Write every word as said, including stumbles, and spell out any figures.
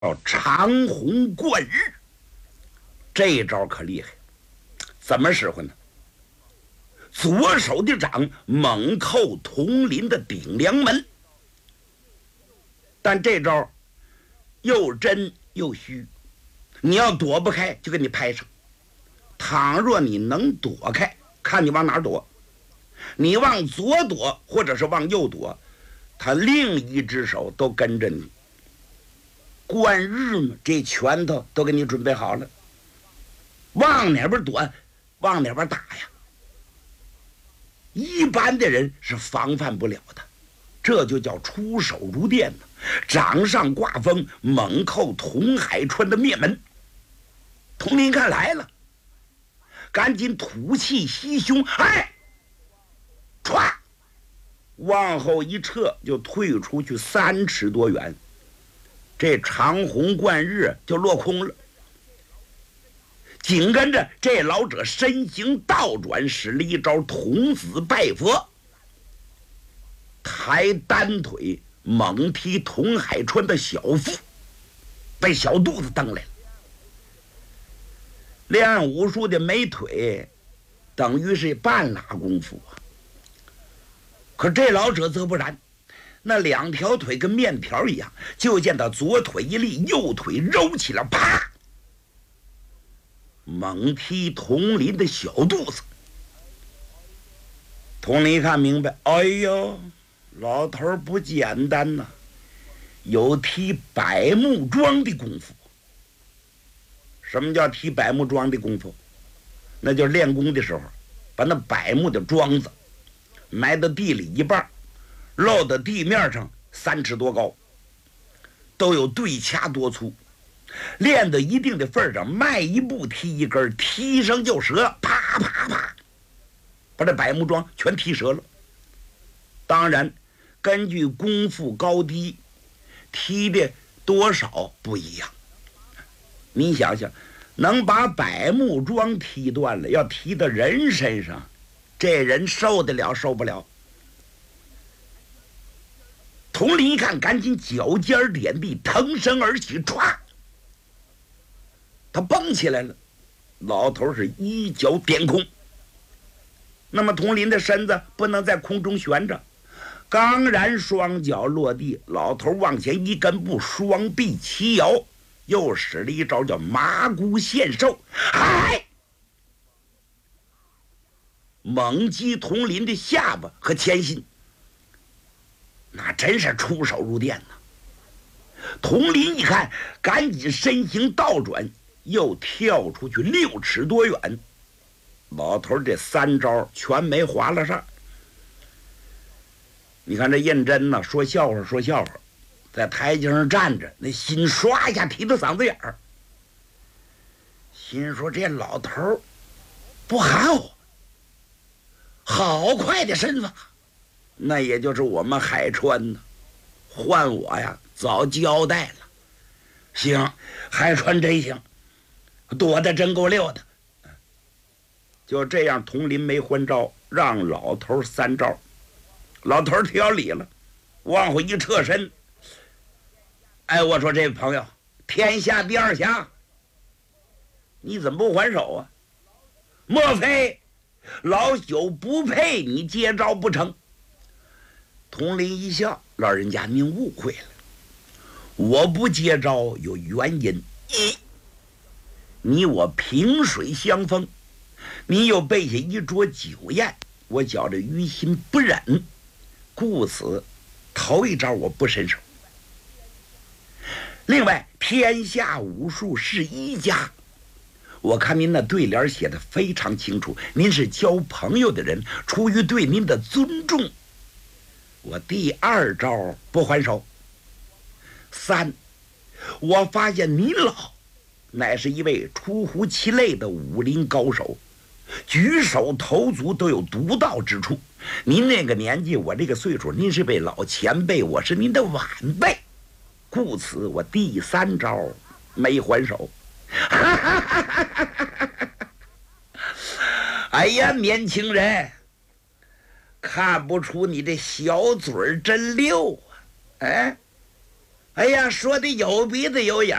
长虹贯日，这一招可厉害。怎么使唤呢？左手的掌猛扣铜铃的顶梁门，但这招又真又虚，你要躲不开就给你拍上。倘若你能躲开，看你往哪儿躲，你往左躲或者是往右躲，他另一只手都跟着你。贯日嘛，这拳头都给你准备好了，往哪边躲往哪边打呀。一般的人是防范不了的，这就叫出手如电呢。掌上挂风，猛扣铜海川的面门。佟林看来了，赶紧吐气吸胸，哎，歘，往后一撤，就退出去三尺多远。这长虹贯日就落空了。紧跟着这老者身形倒转，使了一招童子拜佛，抬单腿猛踢童海川的小腹，被小肚子蹬来了。练武术的没腿，等于是半拉功夫啊。可这老者则不然，那两条腿跟面条一样，就见他左腿一立，右腿揉起来，啪，猛踢佟林的小肚子。佟林一看明白，哎呦，老头不简单呐、啊，有踢百木桩的功夫。什么叫踢百木桩的功夫？那就是练功的时候，把那百木的桩子埋到地里一半，露到地面上三尺多高，都有对掐多粗。练到一定的份上，迈一步踢一根，踢上就折，啪啪啪，把这百木桩全踢折了。当然，根据功夫高低，踢的多少不一样。你想想，能把百木桩踢断了，要踢到人身上，这人受得了受不了？佟林一看，赶紧脚尖点地，腾身而起，歘，他蹦起来了。老头是一脚点空。那么佟林的身子不能在空中悬着，刚然双脚落地，老头往前一根步，双臂齐摇，又使了一招叫麻姑献寿，嗨，猛击佟林的下巴和前心，那真是出手入电呐。佟林一看，赶紧身形倒转，又跳出去六尺多远。老头这三招全没划了上。你看这胤禛呢，说笑话说笑话，在台阶上站着，那心唰一下提到嗓子眼儿，心说这老头不含糊，好快的身法，那也就是我们海川呢，换我呀早交代了。行，海川真行，躲得真够溜的。就这样，佟林没还招，让老头三招。老头挑理了，往后一侧身，哎，我说这位朋友，天下第二侠，你怎么不还手啊？莫非老朽不配你接招不成？佟林一笑，老人家您误会了，我不接招有原因。一，你我萍水相逢，你又备下一桌酒宴，我觉着于心不忍，故此头一招我不伸手。另外，天下武术是一家，我看您那对联写的非常清楚，您是交朋友的人，出于对您的尊重，我第二招不还手。三，我发现您老乃是一位出乎其类的武林高手，举手投足都有独到之处。您那个年纪，我这个岁数，您是位老前辈，我是您的晚辈，故此我第三招没还手。哎呀，年轻人，看不出你这小嘴儿真溜啊！哎， 哎呀，说的有鼻子有眼